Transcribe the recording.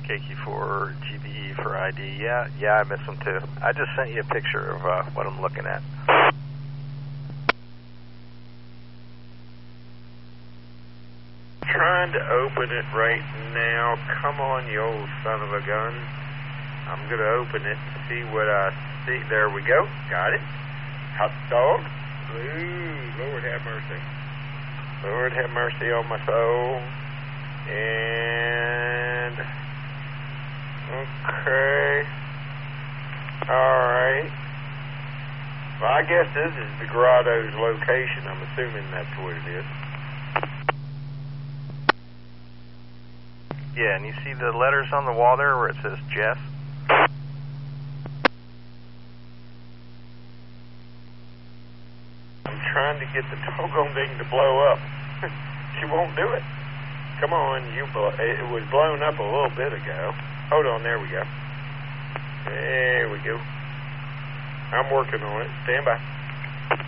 KQ4 for ID. Yeah, I missed them too. I just sent you a picture of what I'm looking at. Trying to open it right now. Come on, you old son of a gun. I'm going to open it and see what I see. There we go. Got it. Hot dog. Ooh, Lord have mercy. Lord have mercy on my soul. And okay. Alright. Well, I guess this is the Grotto's location. I'm assuming that's what it is. Yeah, and you see the letters on the wall there where it says Jeff? I'm trying to get the doggone thing to blow up. She won't do it. Come on, it was blown up a little bit ago. Hold on, there we go. There we go. I'm working on it. Stand by.